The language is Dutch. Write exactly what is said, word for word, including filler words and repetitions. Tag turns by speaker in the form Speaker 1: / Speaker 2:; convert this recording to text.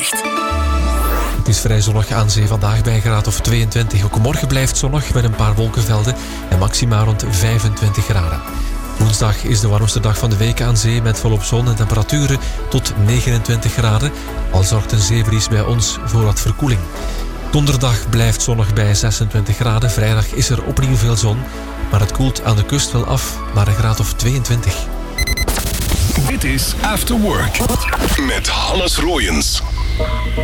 Speaker 1: Weerbericht.
Speaker 2: Het is vrij zonnig aan zee vandaag bij een graad of tweeëntwintig. Ook morgen blijft zonnig met een paar wolkenvelden en maxima rond vijfentwintig graden. Woensdag is de warmste dag van de week aan zee met volop zon en temperaturen tot negenentwintig graden. Al zorgt een zeebries bij ons voor wat verkoeling. Donderdag blijft zonnig bij zesentwintig graden. Vrijdag is er opnieuw veel zon, maar het koelt aan de kust wel af naar een graad of tweeëntwintig.
Speaker 3: Dit is After Work met Hannes Royens.